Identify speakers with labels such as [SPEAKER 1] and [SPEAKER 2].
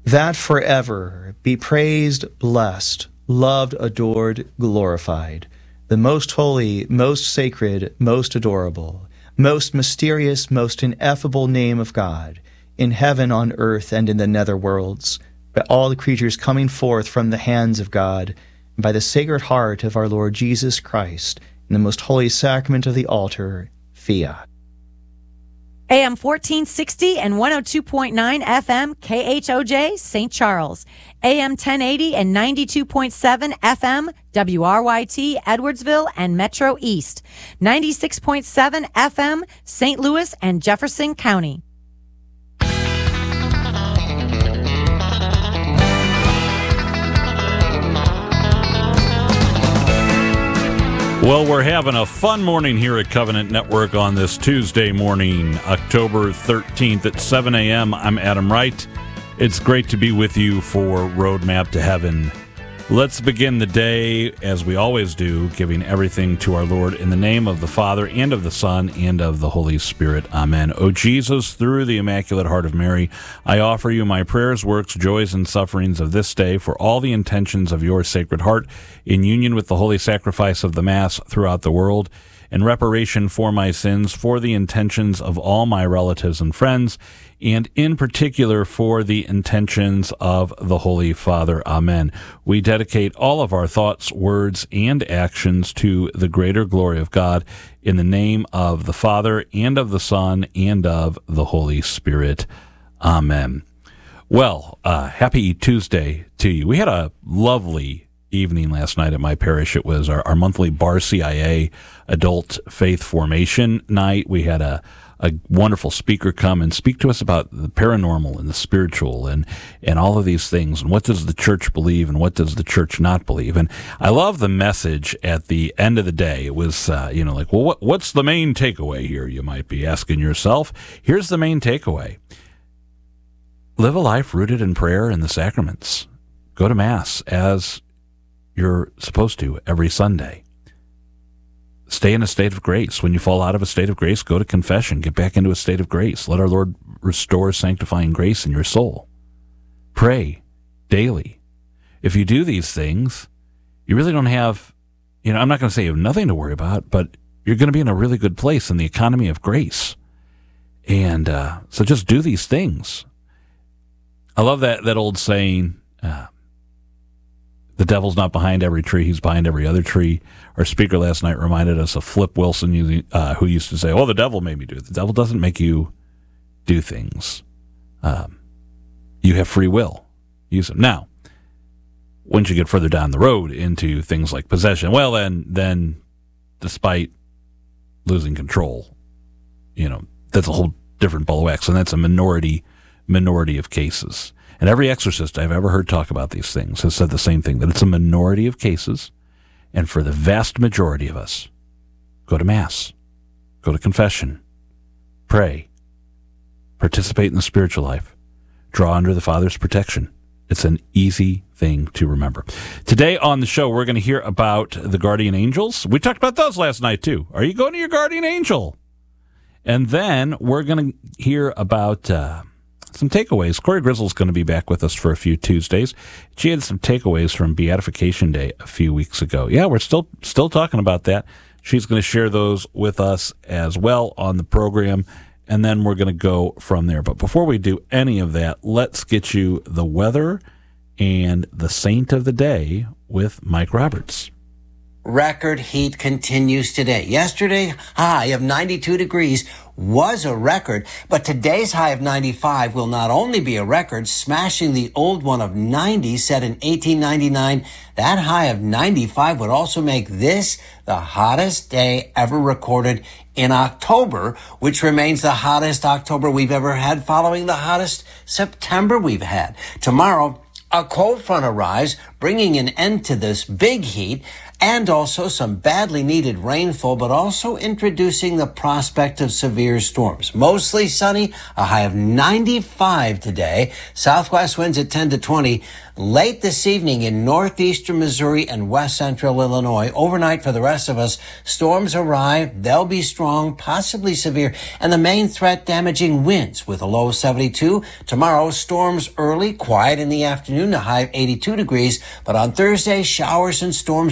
[SPEAKER 1] that forever be praised, blessed, loved, adored, glorified, the most holy, most sacred, most adorable, most mysterious, most ineffable name of God, in heaven, on earth, and in the nether worlds, by all the creatures coming forth from the hands of God, and by the Sacred Heart of our Lord Jesus Christ, in the most holy sacrament of the altar, fiat.
[SPEAKER 2] AM 1460 and 102.9 FM KHOJ St. Charles. AM 1080 and 92.7 FM WRYT Edwardsville and Metro East. 96.7 FM St. Louis and Jefferson County.
[SPEAKER 3] Well, we're having a fun morning here at Covenant Network on this Tuesday morning, October 13th at 7 a.m. I'm Adam Wright. It's great to be with you for Roadmap to Heaven. Let's begin the day, as we always do, giving everything to our Lord in the name of the Father, and of the Son, and of the Holy Spirit. Amen. O Jesus, through the Immaculate Heart of Mary, I offer you my prayers, works, joys, and sufferings of this day for all the intentions of your Sacred Heart, in union with the holy sacrifice of the Mass throughout the world, in reparation for my sins, for the intentions of all my relatives and friends, and in particular for the intentions of the Holy Father. Amen. We dedicate all of our thoughts, words, and actions to the greater glory of God, in the name of the Father, and of the Son, and of the Holy Spirit. Amen. Well, happy Tuesday to you. We had a lovely evening last night at my parish. It was our monthly Bar CIA adult faith formation night. We had a wonderful speaker come and speak to us about the paranormal and the spiritual and all of these things, and what does the church believe and what does the church not believe. And I love the message at the end of the day. It was, like, well, what's the main takeaway here? You might be asking yourself. Here's the main takeaway. Live a life rooted in prayer and the sacraments. Go to Mass as you're supposed to every Sunday. Stay in a state of grace. When you fall out of a state of grace, go to confession. Get back into a state of grace. Let our Lord restore sanctifying grace in your soul. Pray daily. If you do these things, you really don't have, I'm not going to say you have nothing to worry about, but you're going to be in a really good place in the economy of grace. And so just do these things. I love that old saying, the devil's not behind every tree, he's behind every other tree. Our speaker last night reminded us of Flip Wilson, who used to say, the devil made me do it. The devil doesn't make you do things. You have free will. Use them. Now, once you get further down the road into things like possession, well, then despite losing control, that's a whole different ball of wax, and that's a minority of cases. And every exorcist I've ever heard talk about these things has said the same thing, that it's a minority of cases, and for the vast majority of us, go to Mass, go to confession, pray, participate in the spiritual life, draw under the Father's protection. It's an easy thing to remember. Today on the show, we're going to hear about the guardian angels. We talked about those last night, too. Are you going to your guardian angel? And then we're going to hear about some takeaways. Corey Grizzle's going to be back with us for a few Tuesdays. She had some takeaways from Beatification Day a few weeks ago. Yeah, we're still talking about that. She's going to share those with us as well on the program, and then we're going to go from there. But before we do any of that, let's get you the weather and the saint of the day with Mike Roberts.
[SPEAKER 4] Record heat continues today. Yesterday, high of 92 degrees was a record, but today's high of 95 will not only be a record, smashing the old one of 90 set in 1899. That high of 95 would also make this the hottest day ever recorded in October, which remains the hottest October we've ever had, following the hottest September we've had. Tomorrow, a cold front arrives, bringing an end to this big heat, and also some badly needed rainfall, but also introducing the prospect of severe storms. Mostly sunny, a high of 95 today. Southwest winds at 10 to 20. Late this evening in northeastern Missouri and west central Illinois. Overnight for the rest of us, storms arrive. They'll be strong, possibly severe, and the main threat damaging winds with a low of 72. Tomorrow, storms early, quiet in the afternoon, a high of 82 degrees. But on Thursday, showers and storms